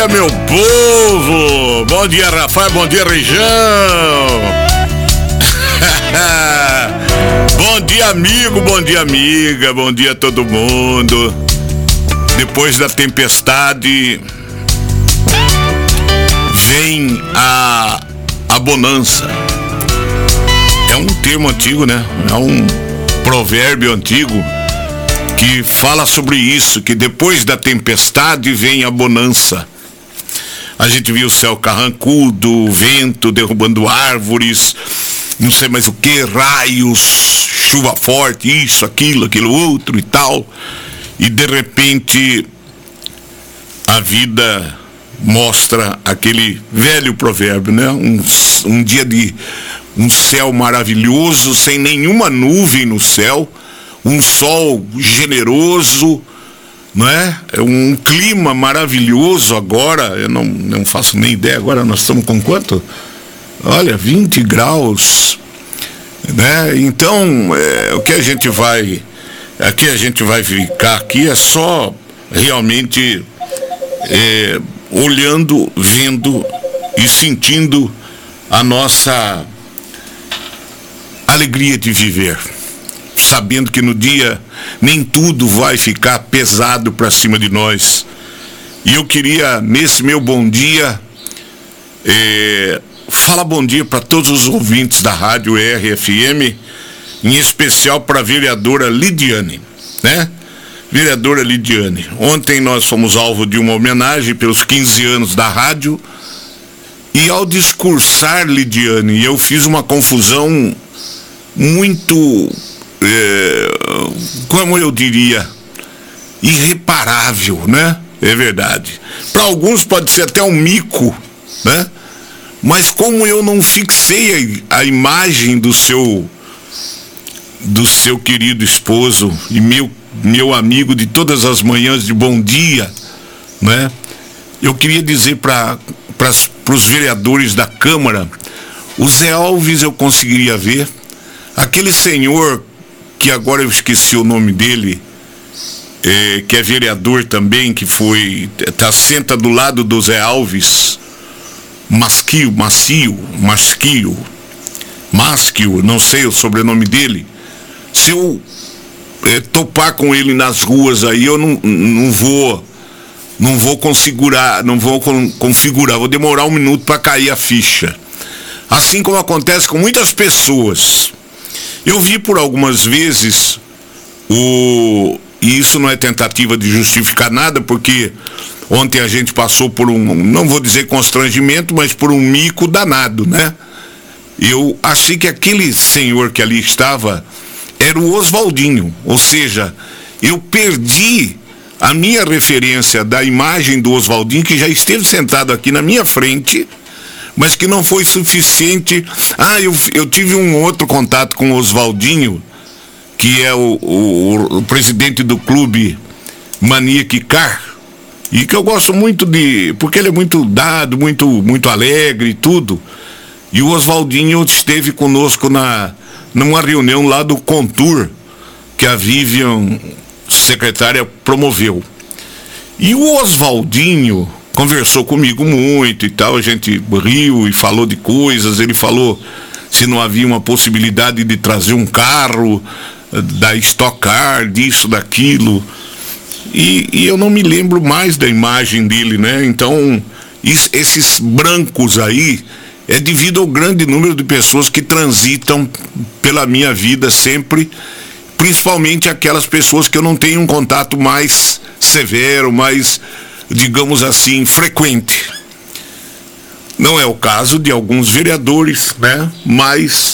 dia, meu povo! Bom dia, Rafael, bom dia, região! Bom dia, amigo, bom dia, amiga, bom dia a todo mundo. Depois da tempestade vem a bonança. É um termo antigo, né? É um provérbio antigo que fala sobre isso, que depois da tempestade vem a bonança. A gente viu o céu carrancudo, o vento derrubando árvores, não sei mais o que, raios, chuva forte, isso, aquilo outro e tal. E de repente a vida mostra aquele velho provérbio, né? Um dia de um céu maravilhoso, sem nenhuma nuvem no céu, um sol generoso, não é? Um clima maravilhoso agora, eu não faço nem ideia, agora nós estamos com quanto? Olha, 20 graus, né? Então, o que a gente vai ficar aqui é só realmente olhando, vendo e sentindo a nossa alegria de viver, sabendo que no dia nem tudo vai ficar pesado para cima de nós. E eu queria, nesse meu bom dia, falar bom dia para todos os ouvintes da Rádio RFM, em especial para a vereadora Lidiane, né? Vereadora Lidiane, ontem nós fomos alvo de uma homenagem pelos 15 anos da rádio, e ao discursar, Lidiane, eu fiz uma confusão muito, como eu diria, irreparável, né? É verdade. Para alguns pode ser até um mico, né? Mas como eu não fixei a imagem do seu querido esposo e meu amigo de todas as manhãs de bom dia, né? Eu queria dizer para os vereadores da Câmara, o Zé Alves eu conseguiria ver, aquele senhor que agora eu esqueci o nome dele, que é vereador também, que senta do lado do Zé Alves, Masquio, não sei o sobrenome dele. Se eu topar com ele nas ruas aí, eu não vou configurar, vou demorar um minuto para cair a ficha. Assim como acontece com muitas pessoas. Eu vi por algumas vezes e isso não é tentativa de justificar nada, porque ontem a gente passou por não vou dizer constrangimento, mas por um mico danado, né? Eu achei que aquele senhor que ali estava era o Oswaldinho, ou seja, eu perdi a minha referência da imagem do Oswaldinho, que já esteve sentado aqui na minha frente, mas que não foi suficiente. Eu tive um outro contato com o Oswaldinho, que é o presidente do clube Maniac Car, e que eu gosto muito porque ele é muito dado, muito alegre e tudo. E o Oswaldinho esteve conosco numa reunião lá do Contour, que a Vivian, secretária, promoveu. E o Oswaldinho conversou comigo muito e tal, a gente riu e falou de coisas, ele falou se não havia uma possibilidade de trazer um carro da Stock Car, disso, daquilo, e eu não me lembro mais da imagem dele, né? Então, esses brancos aí é devido ao grande número de pessoas que transitam pela minha vida sempre, principalmente aquelas pessoas que eu não tenho um contato mais severo, mais, digamos assim, frequente. Não é o caso de alguns vereadores, né? Mas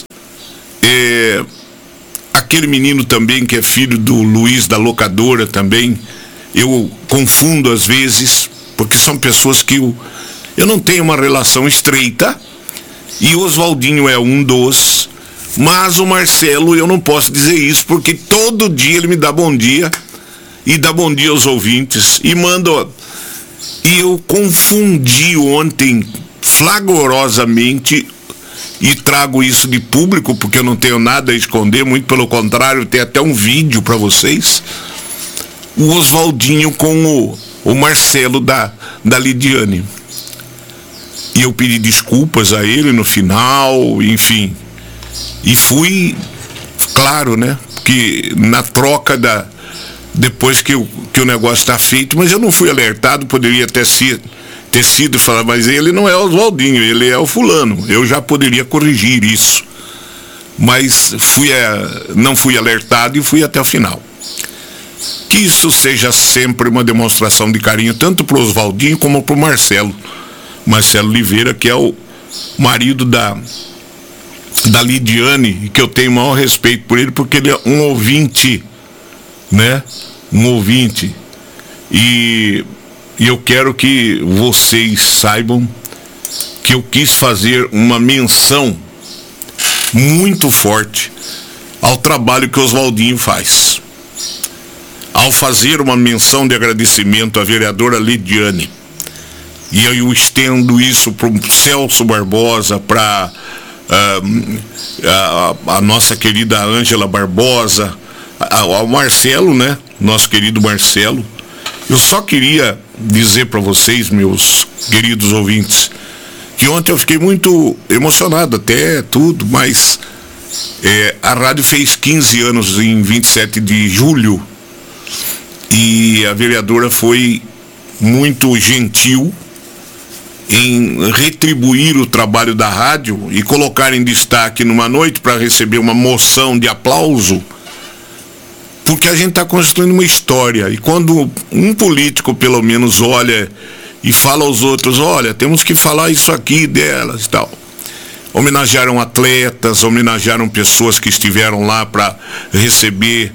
aquele menino também que é filho do Luiz da locadora também, eu confundo às vezes, porque são pessoas que eu não tenho uma relação estreita, e o Oswaldinho é um dos, mas o Marcelo eu não posso dizer isso, porque todo dia ele me dá bom dia, e dá bom dia aos ouvintes, e manda. E eu confundi ontem flagrosamente, e trago isso de público, porque eu não tenho nada a esconder, muito pelo contrário, tem até um vídeo para vocês, o Oswaldinho com o Marcelo da Lidiane. E eu pedi desculpas a ele no final, enfim. E fui, claro, né? Que na troca depois que o negócio está feito, mas eu não fui alertado, poderia ter sido falar, mas ele não é o Oswaldinho, ele é o fulano. Eu já poderia corrigir isso. Mas não fui alertado e fui até o final. Que isso seja sempre uma demonstração de carinho, tanto para o Oswaldinho como para o Marcelo Oliveira, que é o marido da Lidiane, que eu tenho o maior respeito por ele, porque ele é um ouvinte, né? Um ouvinte. E eu quero que vocês saibam que eu quis fazer uma menção muito forte ao trabalho que o Oswaldinho faz. Ao fazer uma menção de agradecimento à vereadora Lidiane. E eu estendo isso para o Celso Barbosa, para a nossa querida Ângela Barbosa, ao Marcelo, né? Nosso querido Marcelo. Eu só queria dizer para vocês, meus queridos ouvintes, que ontem eu fiquei muito emocionado até tudo, mas a rádio fez 15 anos em 27 de julho e a vereadora foi muito gentil em retribuir o trabalho da rádio e colocar em destaque numa noite para receber uma moção de aplauso, porque a gente está construindo uma história. E quando um político pelo menos olha e fala aos outros, olha, temos que falar isso aqui delas e tal. Homenagearam atletas, homenagearam pessoas que estiveram lá para receber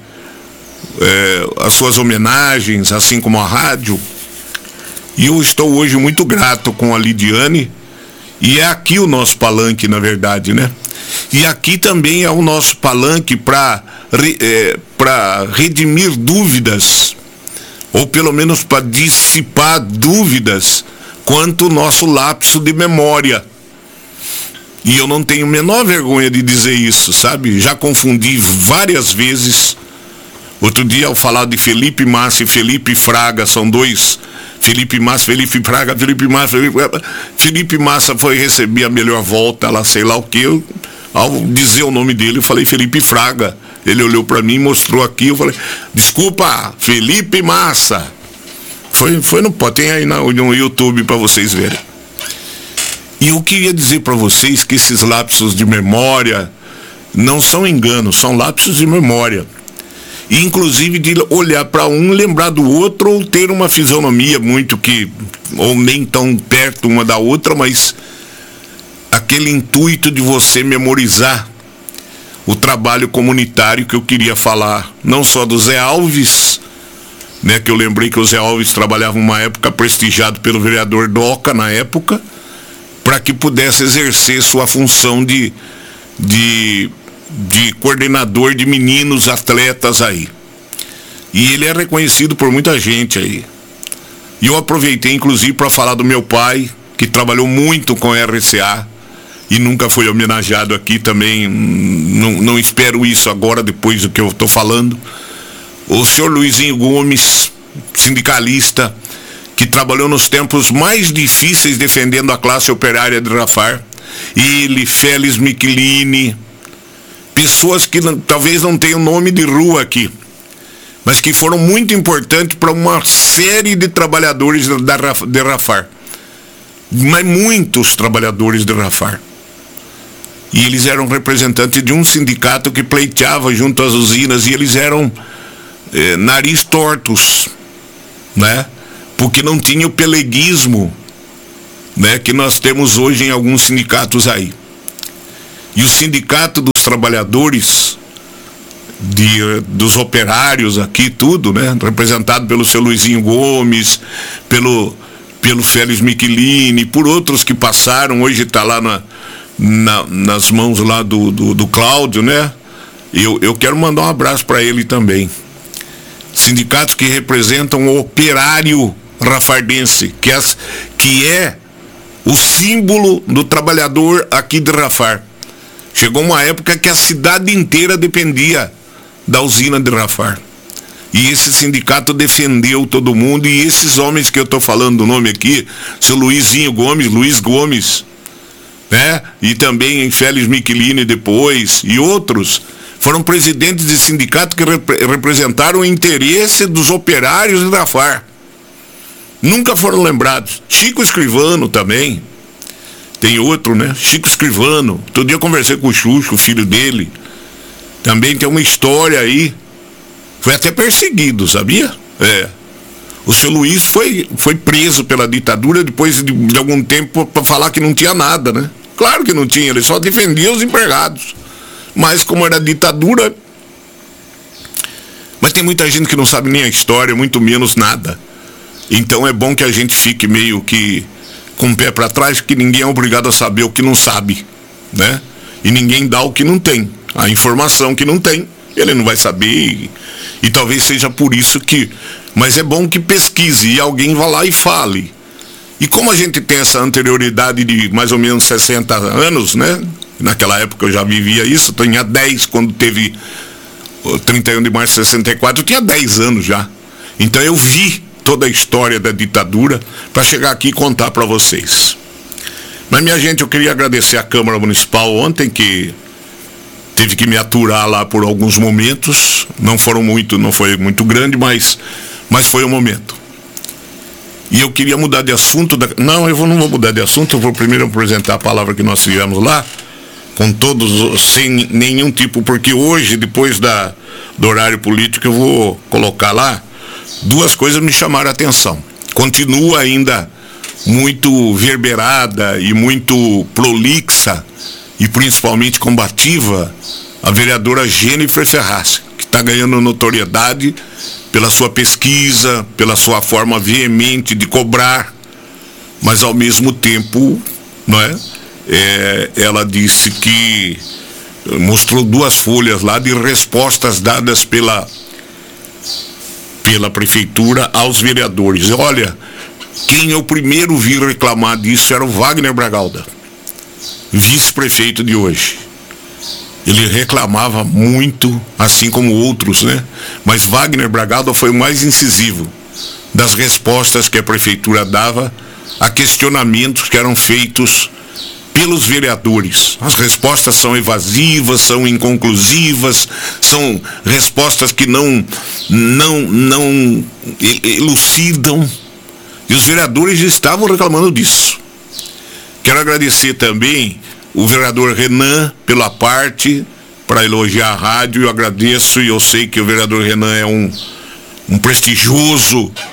as suas homenagens, assim como a rádio. E eu estou hoje muito grato com a Lidiane, e é aqui o nosso palanque, na verdade, né? E aqui também é o nosso palanque para redimir dúvidas, ou pelo menos para dissipar dúvidas quanto ao nosso lapso de memória. E eu não tenho a menor vergonha de dizer isso, sabe? Já confundi várias vezes. Outro dia, ao falar de Felipe Massa e Felipe Fraga, são dois. Felipe Massa, Felipe Fraga, Felipe Massa, Felipe Massa foi receber a melhor volta, lá sei lá o que. Ao dizer o nome dele, eu falei Felipe Fraga. Ele olhou para mim, mostrou aqui, eu falei, desculpa, Felipe Massa. Foi no pó, tem aí no YouTube para vocês verem. E eu queria dizer para vocês que esses lapsos de memória não são enganos, são lapsos de memória. E inclusive de olhar para um, lembrar do outro, ou ter uma fisionomia muito ou nem tão perto uma da outra, mas aquele intuito de você memorizar o trabalho comunitário que eu queria falar, não só do Zé Alves, né, que eu lembrei que o Zé Alves trabalhava uma época prestigiado pelo vereador Doca na época, para que pudesse exercer sua função de coordenador de meninos atletas aí. E ele é reconhecido por muita gente aí. E eu aproveitei inclusive para falar do meu pai, que trabalhou muito com a RCA e nunca foi homenageado aqui também. Não espero isso agora, depois do que eu estou falando. O senhor Luizinho Gomes, sindicalista, que trabalhou nos tempos mais difíceis defendendo a classe operária de Rafar. Ele, Félix Michelini, pessoas que talvez não tenham nome de rua aqui, mas que foram muito importantes para uma série de trabalhadores de Rafar. Mas muitos trabalhadores de Rafar. E eles eram representantes de um sindicato que pleiteava junto às usinas, e eles eram nariz tortos, né? Porque não tinha o peleguismo, né, que nós temos hoje em alguns sindicatos aí. E o sindicato dos trabalhadores, dos operários aqui, tudo, né, representado pelo seu Luizinho Gomes, pelo Félix Michelini, por outros que passaram, hoje está lá nas mãos lá do Cláudio, né? Eu quero mandar um abraço para ele também. Sindicatos que representam o operário rafardense, que é o símbolo do trabalhador aqui de Rafar. Chegou uma época que a cidade inteira dependia da usina de Rafar. E esse sindicato defendeu todo mundo, e esses homens que eu estou falando o nome aqui, seu Luiz Gomes, né? E também Félix Michelini depois, e outros, foram presidentes de sindicato que representaram o interesse dos operários da FAR. Nunca foram lembrados. Chico Escrivano também. Tem outro, né? Chico Escrivano. Todo dia eu conversei com o Xuxo, o filho dele. Também tem uma história aí. Foi até perseguido, sabia? O seu Luiz foi preso pela ditadura depois de algum tempo para falar que não tinha nada, né? Claro que não tinha, ele só defendia os empregados. Mas como era ditadura... Mas tem muita gente que não sabe nem a história, muito menos nada. Então é bom que a gente fique meio que com o pé para trás, porque ninguém é obrigado a saber o que não sabe, né? E ninguém dá o que não tem. A informação que não tem, ele não vai saber. E talvez seja por isso que... Mas é bom que pesquise e alguém vá lá e fale. E como a gente tem essa anterioridade de mais ou menos 60 anos, né? Naquela época eu já vivia isso, eu tinha 10 quando teve o 31 de março de 64, eu tinha 10 anos já. Então eu vi toda a história da ditadura para chegar aqui e contar para vocês. Mas, minha gente, eu queria agradecer à Câmara Municipal ontem, que teve que me aturar lá por alguns momentos. Não foi muito grande, mas foi um momento. E eu queria mudar de assunto. Não vou mudar de assunto, eu vou primeiro apresentar a palavra que nós tivemos lá, com todos, sem nenhum tipo, porque hoje, depois do horário político, eu vou colocar lá. Duas coisas me chamaram a atenção. Continua ainda muito verberada e muito prolixa, e principalmente combativa, a vereadora Jennifer Ferraz, que está ganhando notoriedade pela sua pesquisa, pela sua forma veemente de cobrar, mas ao mesmo tempo, não é? Ela disse que mostrou 2 folhas lá de respostas dadas pela prefeitura aos vereadores. Olha, quem eu primeiro vi reclamar disso era o Wagner Bragalda, vice-prefeito de hoje. Ele reclamava muito, assim como outros, né? Mas Wagner Bragalda foi o mais incisivo das respostas que a prefeitura dava a questionamentos que eram feitos pelos vereadores. As respostas são evasivas, são inconclusivas, são respostas que não elucidam. E os vereadores estavam reclamando disso. Quero agradecer também o vereador Renan pela parte para elogiar a rádio. Eu agradeço, e eu sei que o vereador Renan é um prestigioso